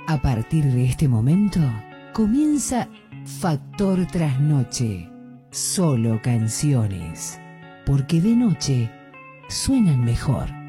A partir de este momento, comienza Factor Trasnoche. Solo canciones. Porque de noche suenan mejor.